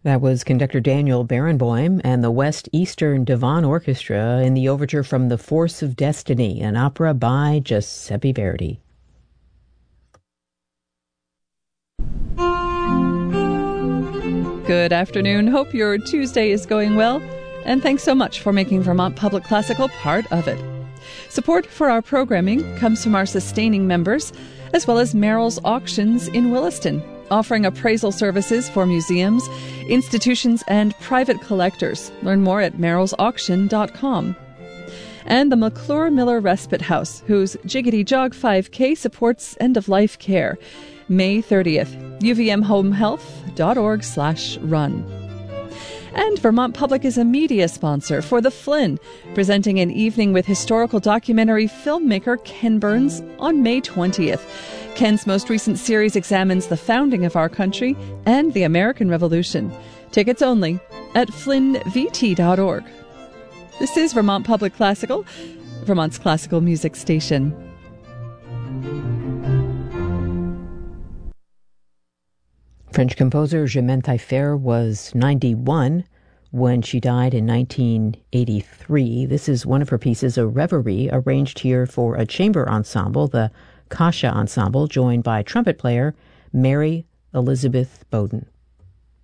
That was conductor Daniel Barenboim and the West Eastern Divan Orchestra in the overture from The Force of Destiny, an opera by Giuseppe Verdi. Good afternoon. Hope your Tuesday is going well, and thanks so much for making Vermont Public Classical part of it. Support for our programming comes from our sustaining members, as well as Merrill's Auctions in Williston, offering appraisal services for museums, institutions, and private collectors. Learn more at merrillsauction.com. And the McClure Miller Respite House, whose Jiggity Jog 5K supports end-of-life care. May 30th, uvmhomehealth.org/run. And Vermont Public is a media sponsor for The Flynn, presenting an evening with historical documentary filmmaker Ken Burns on May 20th. Ken's most recent series examines the founding of our country and the American Revolution. Tickets only at flynnvt.org. This is Vermont Public Classical, Vermont's classical music station. French composer Germaine Taillefer was 91 when she died in 1983. This is one of her pieces, a reverie, arranged here for a chamber ensemble, the Kasha Ensemble, joined by trumpet player Mary Elizabeth Bowden.